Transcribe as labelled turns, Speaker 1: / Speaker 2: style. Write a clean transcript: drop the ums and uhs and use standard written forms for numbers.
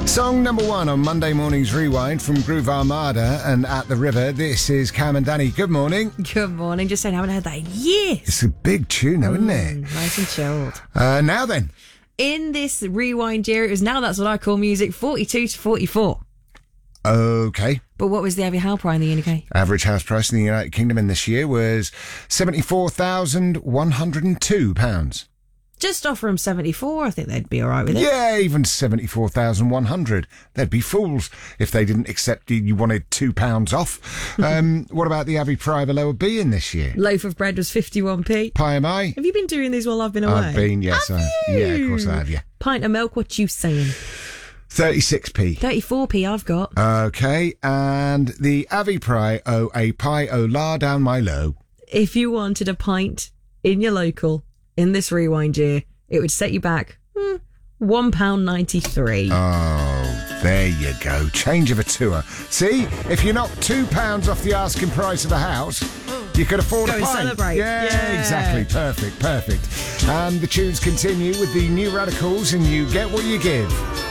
Speaker 1: Song number one on Monday morning's Rewind from Groove Armada and At the River. This is Cam and Danny. Good morning.
Speaker 2: Good morning. Just saying, I haven't heard that in years.
Speaker 1: It's a big tune, though, isn't it?
Speaker 2: Nice and chilled.
Speaker 1: Now then.
Speaker 2: In this Rewind year, it was Now That's What I Call Music, 42 to 44.
Speaker 1: Okay.
Speaker 2: But what was the average house price in the UK?
Speaker 1: Average house price in the United Kingdom in this year was £74,102.
Speaker 2: Just offer them 74. I think they'd be all right with it.
Speaker 1: Yeah, even 74,100. They'd be fools if they didn't accept you wanted £2 off. What about the Abbey Pry below a B in this year?
Speaker 2: Loaf of bread was 51p.
Speaker 1: Pie am I?
Speaker 2: Have you been doing these while I've been away?
Speaker 1: I've been, yes.
Speaker 2: Have you?
Speaker 1: Yeah, of course I have, yeah.
Speaker 2: Pint of milk, what you saying?
Speaker 1: 36p.
Speaker 2: 34p I've got.
Speaker 1: Okay, and the Abbey Pry, oh, a pie, oh, la down my low.
Speaker 2: If you wanted a pint in your local in this Rewind year, it would set you back £1.93.
Speaker 1: Oh, there you go. Change of a tour. See, if you knock £2 off the asking price of a house, you could afford
Speaker 2: Go
Speaker 1: a
Speaker 2: and
Speaker 1: pint.
Speaker 2: celebrate.
Speaker 1: Yeah, exactly. Perfect. And the tunes continue with the New Radicals and You Get What You Give.